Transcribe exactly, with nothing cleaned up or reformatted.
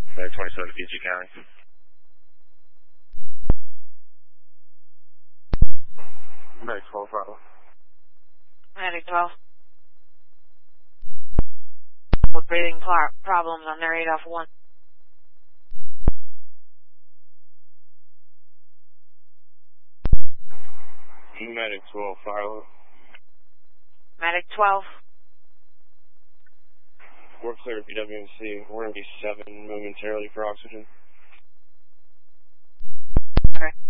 Medic twenty-seven, P G County. Medic twelve, Bravo. Medic twelve. With breathing par problems on their eight off one. Medic twelve, Philo. Medic twelve. We're clear to P W M C. We're going to be seven momentarily for oxygen. Okay.